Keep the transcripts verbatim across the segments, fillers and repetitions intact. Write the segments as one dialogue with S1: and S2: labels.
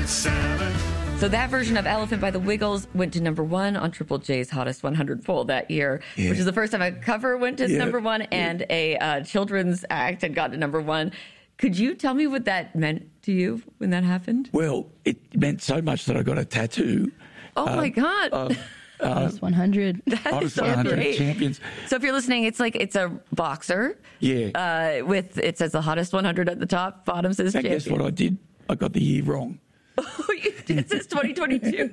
S1: seven.
S2: So that version of Elephant by the Wiggles went to number one on Triple J's Hottest one hundred poll that year,
S3: Yeah.
S2: which is the first time a cover went to
S3: Yeah.
S2: number one and a uh, children's act had got to number one. Could you tell me what that meant to you when that happened?
S3: Well, it meant so much that I got a tattoo.
S2: Oh, my God.
S3: Of, uh,
S4: Hottest one hundred.
S2: That is
S3: Hottest
S2: so
S3: one hundred
S2: great.
S3: champions.
S2: So if you're listening, it's like it's a boxer.
S3: Yeah.
S2: Uh, with it says the hottest one hundred at the top, bottom says
S3: And
S2: champion.
S3: guess what I did? I got the year wrong.
S2: Oh, you did. It says twenty twenty-two.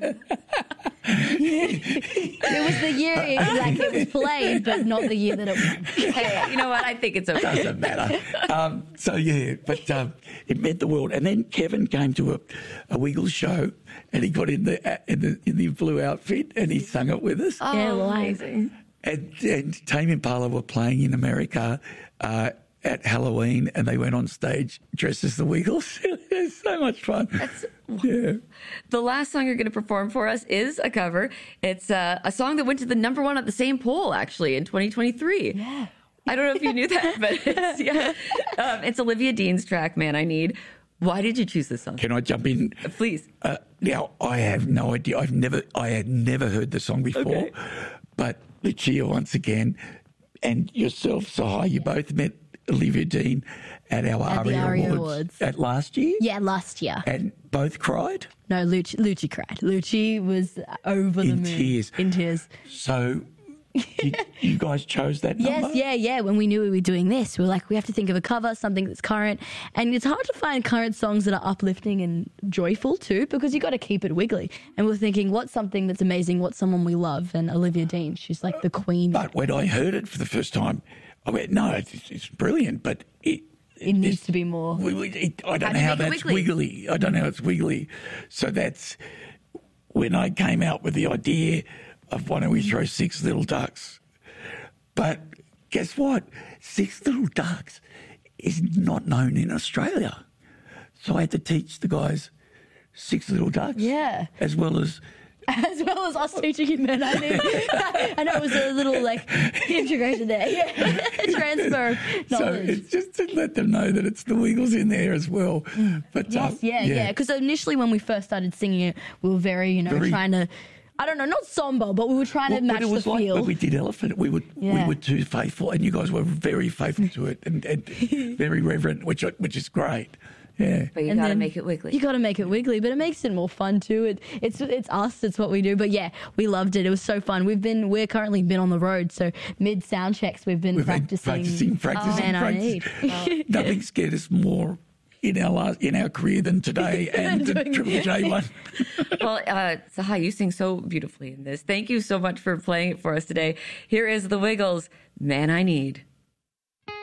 S4: It was the year it, like it was played, but not the year that it won.
S2: Hey, you know what? I think it's okay.
S3: Doesn't matter. Um, so yeah, but um, it meant the world. And then Kevin came to a, a Wiggles show, and he got in the in the in the blue outfit, and he sang it with us.
S2: Oh,
S4: Yeah, live.
S2: amazing.
S3: And, and Tame Impala were playing in America uh, at Halloween, and they went on stage dressed as the Wiggles. It was so much fun.
S2: That's
S3: Yeah.
S2: The last song you're going to perform for us is a cover. It's uh, a song that went to the number one at the same poll, actually, in twenty twenty-three.
S4: Yeah.
S2: I don't know if you knew that, but it's, yeah. um, it's Olivia Dean's track, Man I Need. Why did you choose this song?
S3: Can I jump in?
S2: Please.
S3: Uh, now, I have no idea. I've never, I had never heard the song before.
S2: Okay.
S3: But Lucia, once again, and yourself, Sahai, you both met Olivia Dean at our
S4: At the
S3: ARIA,
S4: ARIA
S3: Awards,
S4: Awards.
S3: at last year.
S4: Yeah, last year.
S3: And both cried.
S4: No, Lucci, Lucci cried. Lucci was over the
S3: In
S4: moon.
S3: tears.
S4: In tears.
S3: So you, you guys chose that
S4: Yes,
S3: number?
S4: yeah, yeah. When we knew we were doing this, we were like, we have to think of a cover, something that's current. And it's hard to find current songs that are uplifting and joyful too, because you got to keep it wiggly. And we're thinking, what's something that's amazing? What's someone we love? And Olivia Dean, she's like the queen.
S3: But when I heard it for the first time, I went, no, it's, it's brilliant, but it,
S4: it needs to be more.
S3: We, we, it, I don't
S2: How do
S3: know
S2: you
S3: how
S2: make it
S3: that's
S2: wiggly?
S3: wiggly. I don't know how it's wiggly. So that's when I came out with the idea of why don't we throw Six Little Ducks. But guess what? Six Little Ducks is not known in Australia. So I had to teach the guys Six Little Ducks.
S4: Yeah.
S3: As well as
S4: As well as us teaching him men, I mean. I know it was a little like integration there. Yeah. Transfer of
S3: so
S4: knowledge.
S3: it's just to let them know that it's the Wiggles in there as well. But
S4: Yes,
S3: um,
S4: yeah, yeah. Because initially when we first started singing it, we were very, you know,
S3: Very-
S4: trying to, I don't know, not somber, but we were trying
S3: Well,
S4: to match
S3: but it was
S4: the
S3: like
S4: feel.
S3: when we did Elephant, we were we
S4: Yeah.
S3: were too faithful, and you guys were very faithful to it, and, and very reverent, which I- which is great. Yeah.
S2: But you
S4: And
S2: got to
S4: then
S2: make it wiggly.
S4: You got to make it wiggly, but it makes it more fun too. It, it's it's us, it's what we do. But yeah, we loved it. It was so fun. We've been we're currently been on the road, so mid sound checks we've been
S3: We've been
S4: practicing.
S3: practicing, practicing,
S4: Man, I
S3: practicing.
S4: Need.
S3: Nothing scared us more in our last, in our career than today and the
S4: Doing
S3: Triple
S4: it.
S3: J one.
S2: Well, uh, Sahai, you sing so beautifully in this. Thank you so much for playing it for us today. Here is The Wiggles, Man I Need.